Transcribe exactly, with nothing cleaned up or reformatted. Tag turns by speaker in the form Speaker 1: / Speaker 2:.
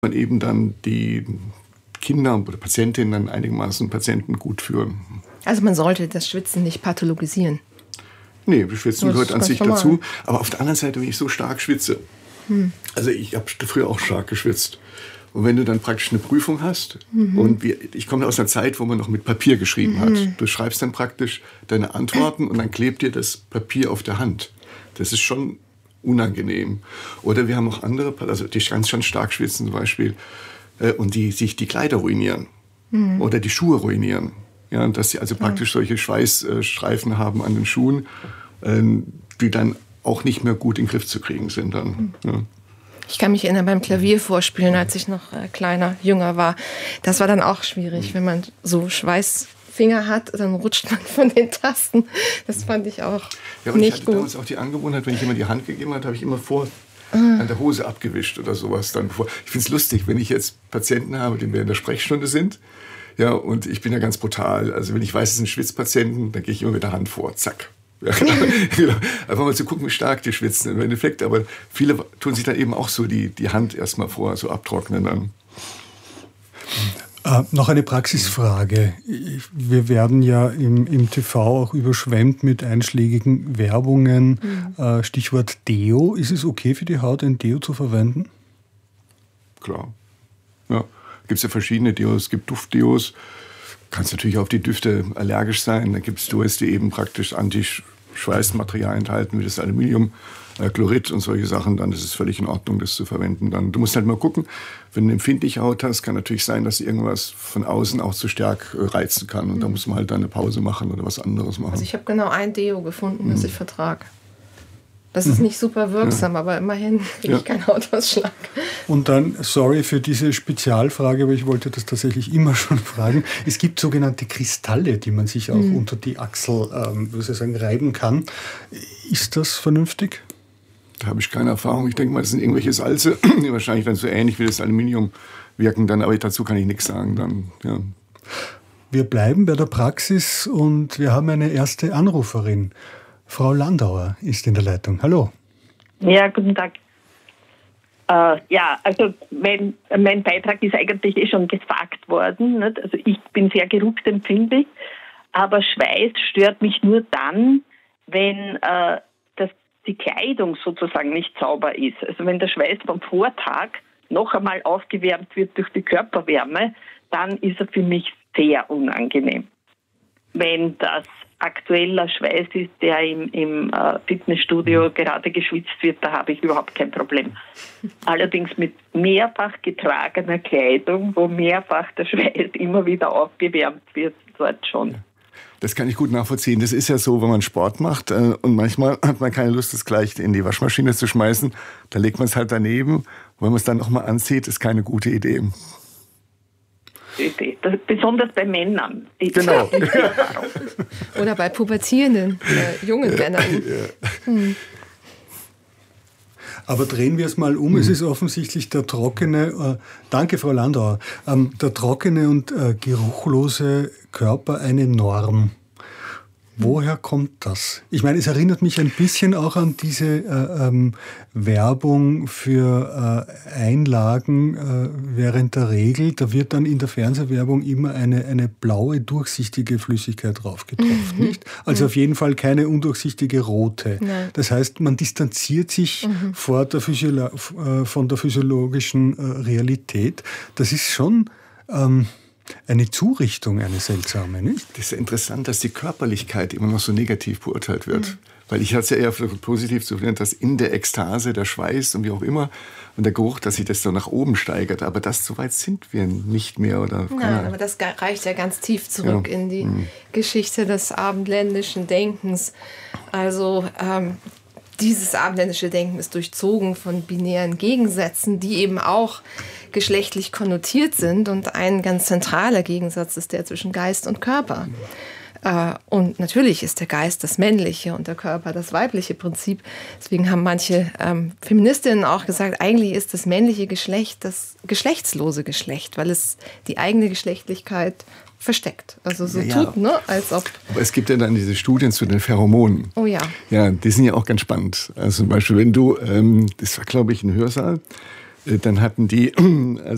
Speaker 1: man eben dann die Kinder oder Patientinnen dann einigermaßen Patienten gut führen.
Speaker 2: Also man sollte das Schwitzen nicht pathologisieren.
Speaker 1: Nee, Schwitzen
Speaker 2: Das
Speaker 1: gehört
Speaker 2: ist
Speaker 1: an
Speaker 2: ganz
Speaker 1: sich
Speaker 2: normal.
Speaker 1: dazu. Aber auf der anderen Seite, wenn ich so stark schwitze, hm. also ich habe früher auch stark geschwitzt. Und wenn du dann praktisch eine Prüfung hast, mhm. und wir, ich komme aus einer Zeit, wo man noch mit Papier geschrieben mhm. hat. Du schreibst dann praktisch deine Antworten und dann klebt dir das Papier auf der Hand. Das ist schon unangenehm. Oder wir haben auch andere, also die ganz, ganz stark schwitzen zum Beispiel, äh, und die sich die Kleider ruinieren mhm. oder die Schuhe ruinieren. Ja, dass sie also
Speaker 2: Klar.
Speaker 1: praktisch solche Schweißstreifen haben an den Schuhen, äh, die dann auch nicht mehr gut in den Griff zu kriegen sind. Dann, mhm. ja.
Speaker 2: Ich kann mich erinnern beim Klaviervorspielen, als ich noch äh, kleiner, jünger war. Das war dann auch schwierig, wenn man so Schweißfinger hat, dann rutscht man von den Tasten. Das fand ich auch
Speaker 1: ja, und
Speaker 2: nicht
Speaker 1: ich hatte
Speaker 2: gut.
Speaker 1: damals auch die Angewohnheit, wenn ich jemand die Hand gegeben habe, habe ich immer vor an der Hose abgewischt oder sowas. Dann bevor. Ich finde es lustig, wenn ich jetzt Patienten habe, die mir in der Sprechstunde sind. Ja, und ich bin ja ganz brutal. Also wenn ich weiß, es sind Schwitzpatienten, dann gehe ich immer mit der Hand vor. Zack. Ja, genau. Genau. Einfach mal zu gucken, wie stark die schwitzen im Endeffekt. Aber viele tun sich dann eben auch so die, die Hand erstmal vor, so abtrocknen dann.
Speaker 3: Äh, noch eine Praxisfrage. Wir werden ja im, im T V auch überschwemmt mit einschlägigen Werbungen. Mhm. Äh, Stichwort Deo. Ist es okay für die Haut, ein Deo zu verwenden?
Speaker 1: Klar. Ja. Gibt es ja verschiedene Deos. Es gibt Duftdeos. Kannst natürlich auf die Düfte allergisch sein. Da gibt es Deos, die eben praktisch Anti-Schweißmaterial enthalten, wie das Aluminiumchlorid und solche Sachen. Dann ist es völlig in Ordnung, das zu verwenden. Dann, du musst halt mal gucken, wenn du eine empfindliche Haut hast, kann natürlich sein, dass irgendwas von außen auch zu stark reizen kann. Und da muss man halt dann eine Pause machen oder was anderes machen.
Speaker 2: Also ich habe genau ein Deo gefunden, das mhm. ich vertrage. Das ist nicht super wirksam, ja. aber immerhin kriege ich ja. keinen Hautausschlag.
Speaker 3: Und dann, sorry für diese Spezialfrage, aber ich wollte das tatsächlich immer schon fragen. Es gibt sogenannte Kristalle, die man sich auch mhm. unter die Achsel ähm, was ich sagen, reiben kann. Ist das vernünftig?
Speaker 1: Da habe ich keine Erfahrung. Ich denke mal, das sind irgendwelche Salze, die wahrscheinlich dann so ähnlich wie das Aluminium wirken. Dann, aber dazu kann ich nichts sagen. Dann, ja.
Speaker 3: Wir bleiben bei der Praxis und wir haben eine erste Anruferin. Frau Landauer ist in der Leitung. Hallo.
Speaker 4: Ja, guten Tag. Äh, ja, also mein, mein Beitrag ist eigentlich eh schon gesagt worden. Nicht? Also ich bin sehr geruchsempfindlich, aber Schweiß stört mich nur dann, wenn äh, das, die Kleidung sozusagen nicht sauber ist. Also wenn der Schweiß vom Vortag noch einmal aufgewärmt wird durch die Körperwärme, dann ist er für mich sehr unangenehm. Wenn das aktueller Schweiß ist, der im, im äh, Fitnessstudio gerade geschwitzt wird, da habe ich überhaupt kein Problem. Allerdings mit mehrfach getragener Kleidung, wo mehrfach der Schweiß immer wieder aufgewärmt wird, dort schon.
Speaker 1: Das kann ich gut nachvollziehen. Das ist ja so, wenn man Sport macht äh, und manchmal hat man keine Lust, das gleich in die Waschmaschine zu schmeißen. Da legt man es halt daneben. Und wenn man es dann nochmal anzieht, ist keine gute Idee.
Speaker 4: Das, besonders bei Männern.
Speaker 1: Genau.
Speaker 2: Oder bei pubertierenden äh, jungen
Speaker 1: ja,
Speaker 2: Männern.
Speaker 1: Ja.
Speaker 2: Hm.
Speaker 3: Aber drehen wir es mal um. Mhm. Es ist offensichtlich der trockene, äh, danke Frau Landauer, ähm, der trockene und äh, geruchlose Körper eine Norm. Woher kommt das? Ich meine, es erinnert mich ein bisschen auch an diese äh, ähm, Werbung für äh, Einlagen äh, während der Regel. Da wird dann in der Fernsehwerbung immer eine, eine blaue, durchsichtige Flüssigkeit draufgetropft, mhm. nicht? Also mhm. auf jeden Fall keine undurchsichtige rote. Nein. Das heißt, man distanziert sich mhm. vor der Physiolo- äh, von der physiologischen äh, Realität. Das ist schon... Ähm, Eine Zurichtung, eine seltsame, nicht?
Speaker 1: Das ist ja interessant, dass die Körperlichkeit immer noch so negativ beurteilt wird. Mhm. Weil ich hatte es ja eher positiv zu finden, dass in der Ekstase der Schweiß und wie auch immer und der Geruch, dass sich das so nach oben steigert. Aber das, so weit sind wir nicht mehr. Oder
Speaker 2: Nein, aber das reicht ja ganz tief zurück ja. in die mhm. Geschichte des abendländischen Denkens. Also ähm, dieses abendländische Denken ist durchzogen von binären Gegensätzen, die eben auch geschlechtlich konnotiert sind. Und ein ganz zentraler Gegensatz ist der zwischen Geist und Körper. Äh, und natürlich ist der Geist das männliche und der Körper das weibliche Prinzip. Deswegen haben manche ähm, Feministinnen auch gesagt, eigentlich ist das männliche Geschlecht das geschlechtslose Geschlecht, weil es die eigene Geschlechtlichkeit versteckt. Also so ja, tut, ne, als ob...
Speaker 1: Aber es gibt ja dann diese Studien zu den Pheromonen.
Speaker 2: Oh ja.
Speaker 1: Ja, die sind ja auch ganz spannend. Also zum Beispiel, wenn du, ähm, das war glaube ich ein Hörsaal, äh, dann hatten die... Also